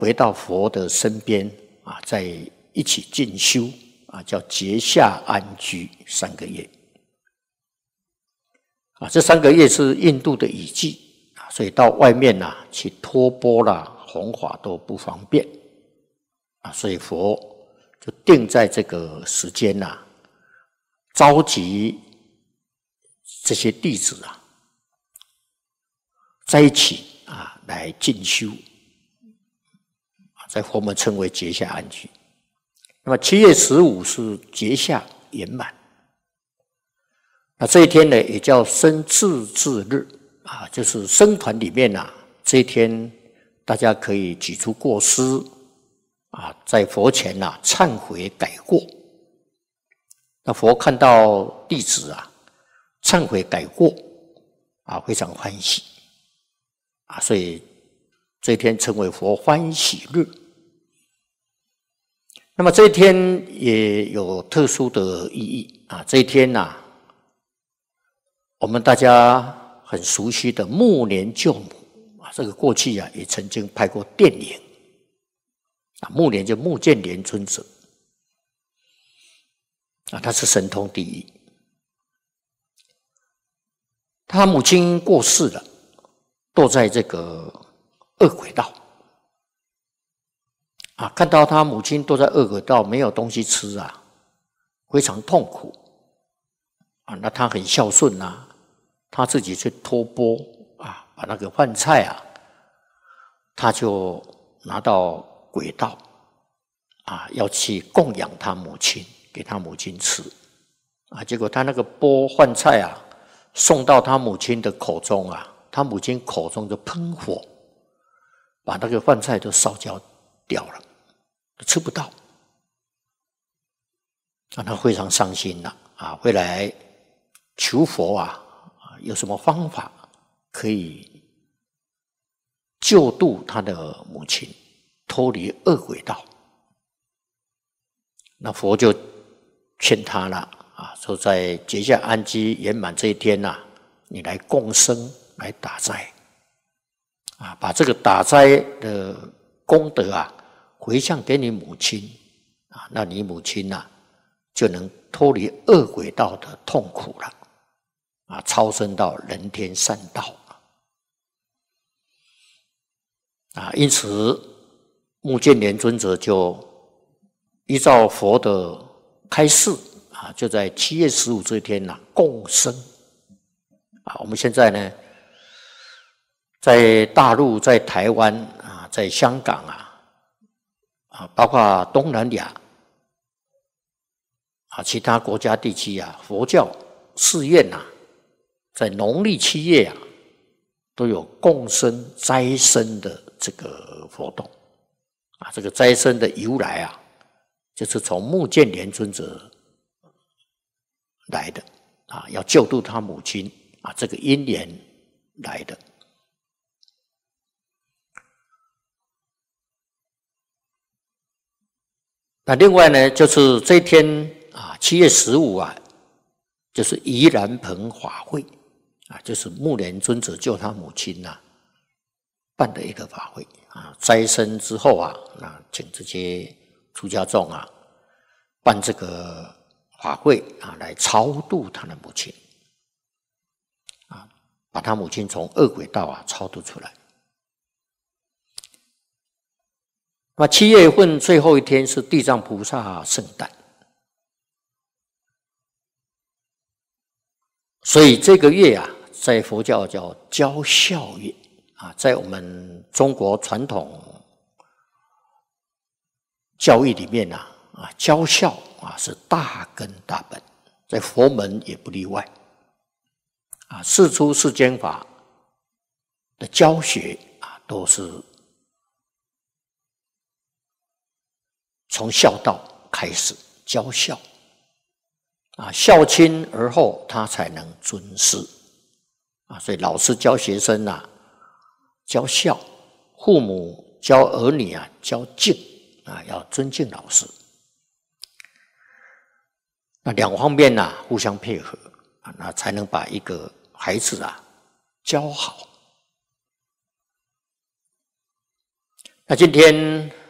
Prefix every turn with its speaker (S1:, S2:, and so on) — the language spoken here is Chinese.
S1: 回到佛的身边啊，在一起进修啊，叫结下安居3个月啊。这3个月是印度的雨季啊，所以到外面啊去托钵啦、弘法都不方便啊，所以佛就定在这个时间呐，召集这些弟子啊，在一起啊来进修，在佛门称为结下安居。那么7月15是结下圆满，那这一天呢也叫生自治日啊，就是僧团里面啊，这一天大家可以举出过失啊，在佛前啊忏悔改过。那佛看到弟子啊忏悔改过啊，非常欢喜啊，所以这一天称为佛欢喜日。那么这一天也有特殊的意义啊，这一天啊，我们大家很熟悉的目连救母啊，这个过去啊也曾经拍过电影啊，目连就目犍连尊者啊，他是神通第一。他母亲过世了，堕在这个恶鬼道啊，看到他母亲堕在恶鬼道，没有东西吃啊，非常痛苦啊。那他很孝顺啊，他自己去托钵啊，把那个饭菜啊，他就拿到鬼道啊，要去供养他母亲，给他母亲吃啊。结果他那个钵饭菜啊，送到他母亲的口中啊，他母亲口中就喷火，把那个饭菜都烧焦掉了，吃不到啊，他非常伤心了啊，回来求佛啊，有什么方法可以救度他的母亲脱离恶鬼道？那佛就劝他了啊，说在结下安居圆满这一天呐，你来共生，来打斋啊，把这个打斋的功德啊回向给你母亲啊，那你母亲呐就能脱离恶鬼道的痛苦了啊，超生到人天善道啊。因此目犍连尊者就依照佛的开示啊，就在7月15这一天呐共生啊。我们现在呢，在大陆、在台湾啊、在香港啊，包括东南亚啊，其他国家地区啊，佛教寺院呐，在农历7月啊，都有共生斋生的这个活动啊。这个斋生的由来啊，就是从目犍连尊者来的啊，要救度他母亲啊，这个因缘来的。那另外呢，就是这一天啊，7月15啊，就是宜兰盆法会啊，就是目连尊者救他母亲呐办的一个法会啊。斋生之后啊，那请这些出家众啊办这个法会啊，来超度他的母亲啊，把他母亲从恶鬼道啊超度出来。那7月份最后一天是地藏菩萨圣诞，所以这个月啊，在佛教叫教孝月啊，在我们中国传统教育里面啊，教孝啊是大根大本，在佛门也不例外啊。世出世间法的教学啊，都是从孝道开始教孝啊，孝亲而后他才能尊师啊。所以老师教学生啊，教孝；父母教儿女啊，教敬啊，要尊敬老师。那两方面啊互相配合啊，那才能把一个孩子啊教好。 那今天